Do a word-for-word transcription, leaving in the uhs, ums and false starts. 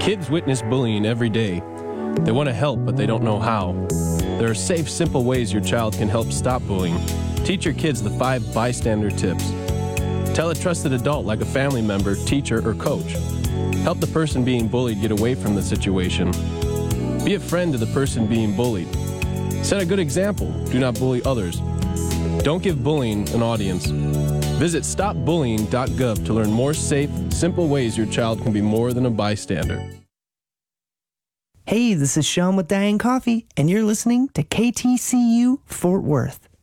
Kids witness bullying every day. They want to help, but they don't know how. There are safe, simple ways your child can help stop bullying. Teach your kids the five bystander tips. Tell a trusted adult like a family member, teacher, or coach. Help the person being bullied get away from the situation. Be a friend to the person being bullied. Set a good example. Do not bully others. Don't give bullying an audience. Visit stop bullying dot gov to learn more safe, simple ways your child can be more than a bystander. Hey, this is Sean with Diane Coffee, and you're listening to K T C U Fort Worth.